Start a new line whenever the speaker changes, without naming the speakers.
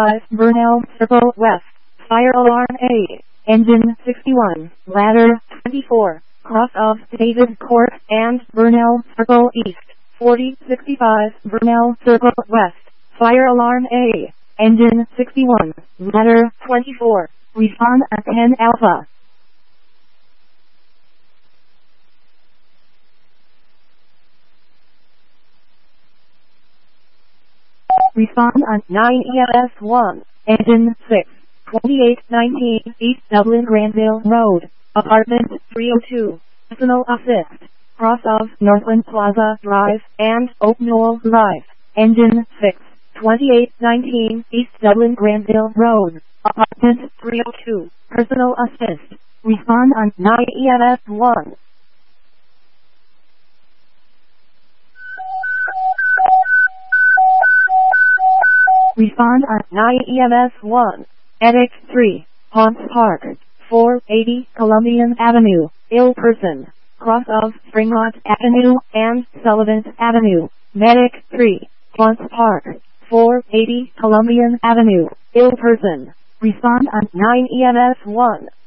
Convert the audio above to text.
365 Burnell Circle West. Fire alarm A. Engine 61. Ladder 24. Cross of David Court and Burnell Circle East. 4065 Burnell Circle West. Fire alarm A. Engine 61. Ladder 24. Respond at 10 Alpha. Respond on 9 EMS 1. Engine 6. 2819 East Dublin Granville Road. Apartment 302. Personal assist. Cross of Northland Plaza Drive and Oak Knoll Drive. Engine 6. 2819 East Dublin Granville Road. Apartment 302. Personal assist. Respond on 9 EMS 1. Respond on 9 EMS 1. Medic 3. Ponce Park. 480 Columbian Avenue. Ill person. Cross of Springmont Avenue and Sullivan Avenue. Medic 3. Ponce Park. 480 Columbian Avenue. Ill person. Respond on 9 EMS 1.